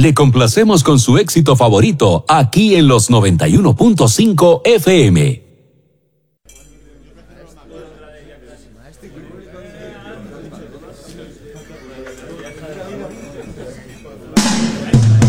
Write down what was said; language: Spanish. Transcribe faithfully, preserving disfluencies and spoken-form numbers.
Le complacemos con su éxito favorito aquí en los noventa y uno punto cinco F M.